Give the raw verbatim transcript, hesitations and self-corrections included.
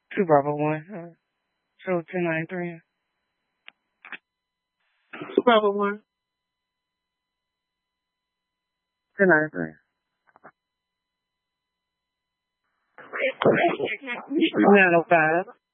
Two Bravo one. Uh, so two nine three. Two Bravo one. Two nine three. Nine oh five.